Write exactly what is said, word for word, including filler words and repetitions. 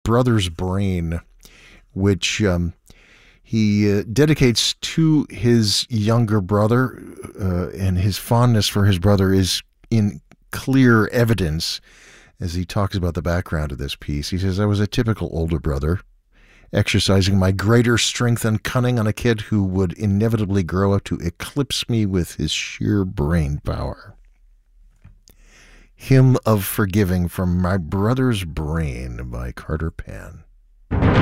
brother's brain, which um, he uh, dedicates to his younger brother, uh, and his fondness for his brother is in clear evidence as he talks about the background of this piece. He says, I was a typical older brother, exercising my greater strength and cunning on a kid who would inevitably grow up to eclipse me with his sheer brain power. Hymn of Forgiving from My Brother's Brain by Carter Pan.